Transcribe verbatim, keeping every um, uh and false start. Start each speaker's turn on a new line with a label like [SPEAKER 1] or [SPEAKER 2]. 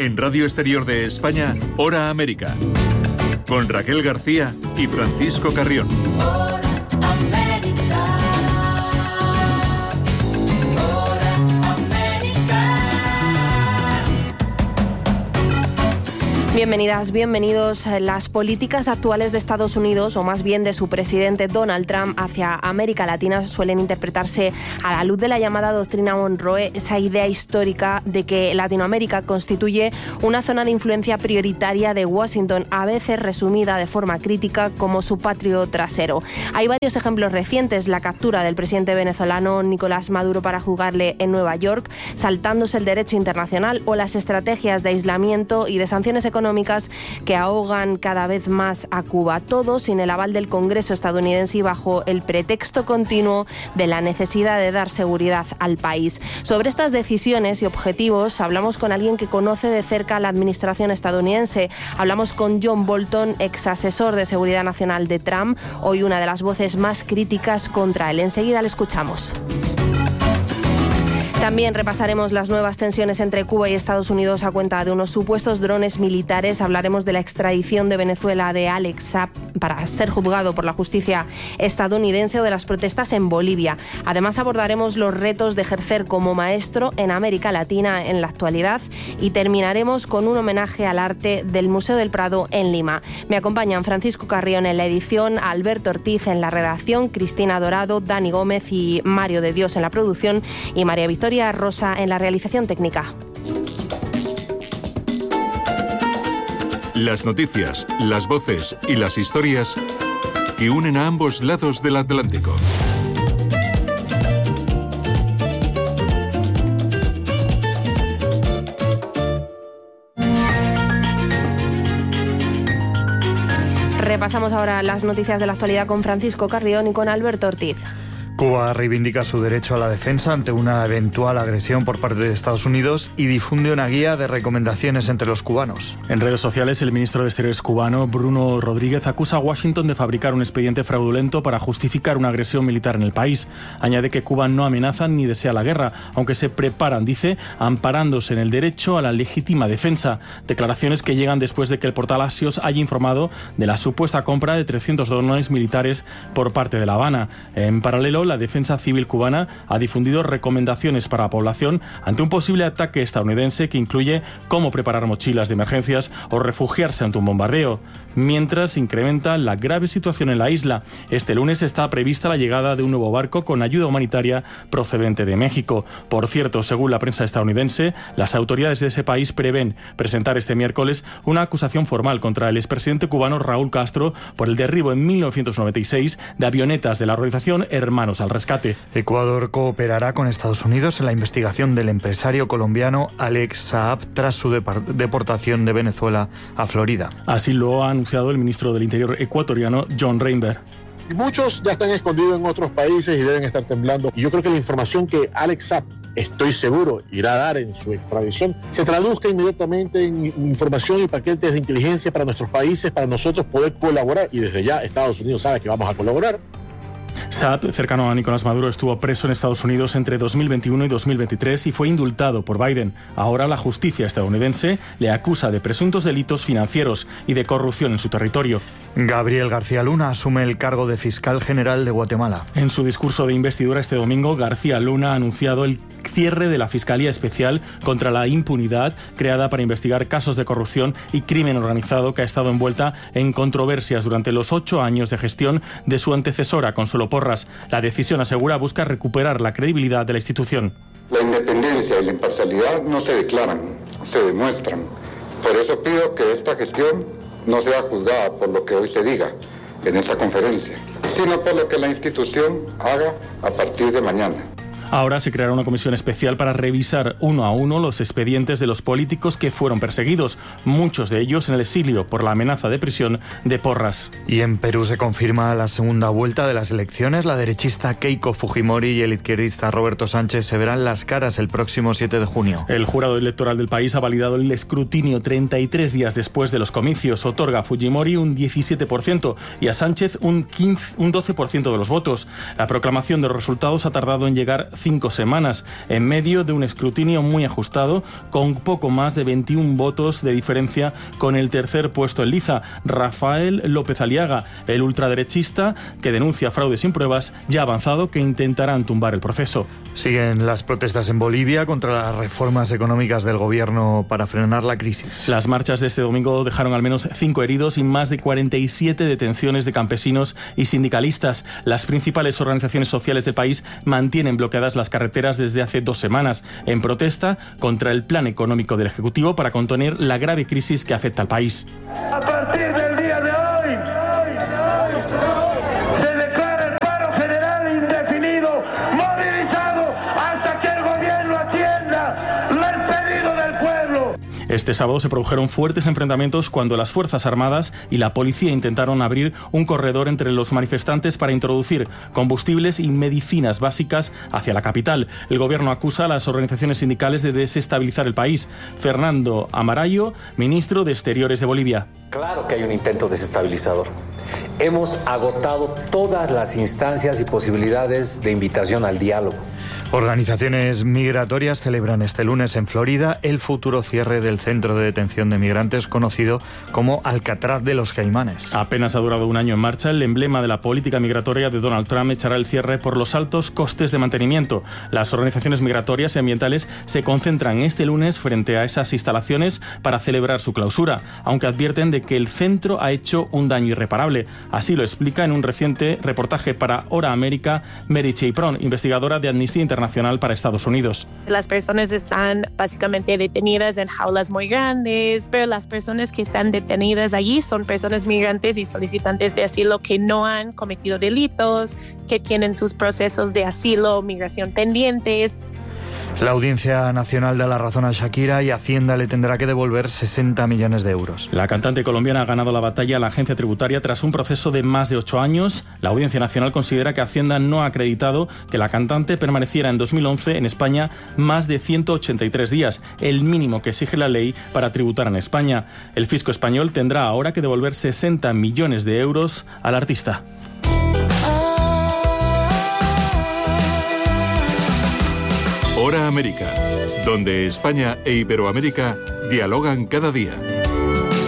[SPEAKER 1] En Radio Exterior de España, Hora América. Con Raquel García y Francisco Carrión.
[SPEAKER 2] Bienvenidas, bienvenidos. Las políticas actuales de Estados Unidos, o más bien de su presidente Donald Trump, hacia América Latina suelen interpretarse a la luz de la llamada doctrina Monroe, esa idea histórica de que Latinoamérica constituye una zona de influencia prioritaria de Washington, a veces resumida de forma crítica como su patio trasero. Hay varios ejemplos recientes: la captura del presidente venezolano Nicolás Maduro para juzgarle en Nueva York, saltándose el derecho internacional, o las estrategias de aislamiento y de sanciones económicas que ahogan cada vez más a Cuba. Todo sin el aval del Congreso estadounidense y bajo el pretexto continuo de la necesidad de dar seguridad al país. Sobre estas decisiones y objetivos hablamos con alguien que conoce de cerca la administración estadounidense. Hablamos con John Bolton, ex asesor de seguridad nacional de Trump, hoy una de las voces más críticas contra él. Enseguida le escuchamos. También repasaremos las nuevas tensiones entre Cuba y Estados Unidos a cuenta de unos supuestos drones militares. Hablaremos de la extradición de Venezuela de Alex Saab para ser juzgado por la justicia estadounidense, o de las protestas en Bolivia. Además abordaremos los retos de ejercer como maestro en América Latina en la actualidad y terminaremos con un homenaje al arte del Museo del Prado en Lima. Me acompañan Francisco Carrión en la edición, Alberto Ortiz en la redacción, Cristina Dorado, Dani Gómez y Mario de Dios en la producción y María Victoria Rosa en la realización técnica.
[SPEAKER 1] Las noticias, las voces y las historias que unen a ambos lados del Atlántico.
[SPEAKER 2] Repasamos ahora las noticias de la actualidad con Francisco Carrión y con Alberto Ortiz.
[SPEAKER 3] Cuba reivindica su derecho a la defensa ante una eventual agresión por parte de Estados Unidos y difunde una guía de recomendaciones entre los cubanos.
[SPEAKER 4] En redes sociales, el ministro de Exteriores cubano, Bruno Rodríguez, acusa a Washington de fabricar un expediente fraudulento para justificar una agresión militar en el país. Añade que Cuba no amenaza ni desea la guerra, aunque se preparan, dice, amparándose en el derecho a la legítima defensa. Declaraciones que llegan después de que el portal Axios haya informado de la supuesta compra de trescientos drones militares por parte de La Habana. En paralelo, la Defensa Civil cubana ha difundido recomendaciones para la población ante un posible ataque estadounidense que incluye cómo preparar mochilas de emergencias o refugiarse ante un bombardeo. Mientras incrementa la grave situación en la isla. Este lunes está prevista la llegada de un nuevo barco con ayuda humanitaria procedente de México. Por cierto, según la prensa estadounidense, las autoridades de ese país prevén presentar este miércoles una acusación formal contra el expresidente cubano Raúl Castro por el derribo en mil novecientos noventa y seis de avionetas de la organización Hermanos al Rescate.
[SPEAKER 3] Ecuador cooperará con Estados Unidos en la investigación del empresario colombiano Alex Saab tras su deportación de Venezuela a Florida.
[SPEAKER 4] Así lo ha anunciado el ministro del Interior ecuatoriano, John Reinberg.
[SPEAKER 5] Y muchos ya están escondidos en otros países y deben estar temblando. Y yo creo que la información que Alex Saab, estoy seguro, irá a dar en su extradición, se traduzca inmediatamente en información y paquetes de inteligencia para nuestros países, para nosotros poder colaborar. Y desde ya Estados Unidos sabe que vamos a colaborar.
[SPEAKER 4] Saab, cercano a Nicolás Maduro, estuvo preso en Estados Unidos entre dos mil veintiuno y dos mil veintitrés y fue indultado por Biden. Ahora la justicia estadounidense le acusa de presuntos delitos financieros y de corrupción en su territorio.
[SPEAKER 3] Gabriel García Luna asume el cargo de fiscal general de Guatemala.
[SPEAKER 4] En su discurso de investidura este domingo, García Luna ha anunciado el cierre de la Fiscalía Especial contra la Impunidad, creada para investigar casos de corrupción y crimen organizado, que ha estado envuelta en controversias durante los ocho años de gestión de su antecesora, Consuelo Porras. La decisión, asegura, busca recuperar la credibilidad de la institución.
[SPEAKER 6] La independencia y la imparcialidad no se declaran, se demuestran. Por eso pido que esta gestión no sea juzgada por lo que hoy se diga en esta conferencia, sino por lo que la institución haga a partir de mañana.
[SPEAKER 4] Ahora se creará una comisión especial para revisar uno a uno los expedientes de los políticos que fueron perseguidos, muchos de ellos en el exilio por la amenaza de prisión de Porras.
[SPEAKER 3] Y en Perú se confirma la segunda vuelta de las elecciones. La derechista Keiko Fujimori y el izquierdista Roberto Sánchez se verán las caras el próximo siete de junio.
[SPEAKER 4] El jurado electoral del país ha validado el escrutinio treinta y tres días después de los comicios. Otorga a Fujimori un diecisiete por ciento y a Sánchez un, quince, un doce por ciento de los votos. La proclamación de los resultados ha tardado en llegar cinco semanas, en medio de un escrutinio muy ajustado, con poco más de veintiún votos de diferencia con el tercer puesto en liza, Rafael López Aliaga, el ultraderechista que denuncia fraude sin pruebas, ya ha avanzado que intentarán tumbar el proceso.
[SPEAKER 3] Siguen las protestas en Bolivia contra las reformas económicas del gobierno para frenar la crisis.
[SPEAKER 4] Las marchas de este domingo dejaron al menos cinco heridos y más de cuarenta y siete detenciones de campesinos y sindicalistas. Las principales organizaciones sociales del país mantienen bloqueadas las carreteras desde hace dos semanas, en protesta contra el plan económico del Ejecutivo para contener la grave crisis que afecta al país.
[SPEAKER 7] A partir del día de hoy, se declara el paro general indefinido, movilizado hasta que el gobierno atienda el pedido del pueblo.
[SPEAKER 4] Este sábado se produjeron fuertes enfrentamientos cuando las Fuerzas Armadas y la policía intentaron abrir un corredor entre los manifestantes para introducir combustibles y medicinas básicas hacia la capital. El gobierno acusa a las organizaciones sindicales de desestabilizar el país. Fernando Amarayo, ministro de Exteriores de Bolivia.
[SPEAKER 8] Claro que hay un intento desestabilizador. Hemos agotado todas las instancias y posibilidades de invitación al diálogo.
[SPEAKER 3] Organizaciones migratorias celebran este lunes en Florida el futuro cierre del centro de detención de migrantes conocido como Alcatraz de los Caimanes.
[SPEAKER 4] Apenas ha durado un año en marcha, el emblema de la política migratoria de Donald Trump echará el cierre por los altos costes de mantenimiento. Las organizaciones migratorias y ambientales se concentran este lunes frente a esas instalaciones para celebrar su clausura, aunque advierten de que el centro ha hecho un daño irreparable. Así lo explica en un reciente reportaje para Hora América Mary Chapron, investigadora de Amnistía Internacional para Estados Unidos.
[SPEAKER 9] Las personas están básicamente detenidas en jaulas muy grandes, pero las personas que están detenidas allí son personas migrantes y solicitantes de asilo que no han cometido delitos, que tienen sus procesos de asilo o migración pendientes.
[SPEAKER 3] La Audiencia Nacional da la razón a Shakira y Hacienda le tendrá que devolver sesenta millones de euros.
[SPEAKER 4] La cantante colombiana ha ganado la batalla a la agencia tributaria tras un proceso de más de ocho años. La Audiencia Nacional considera que Hacienda no ha acreditado que la cantante permaneciera en dos mil once en España más de ciento ochenta y tres días, el mínimo que exige la ley para tributar en España. El fisco español tendrá ahora que devolver sesenta millones de euros al artista.
[SPEAKER 1] Hora América, donde España e Iberoamérica dialogan cada día.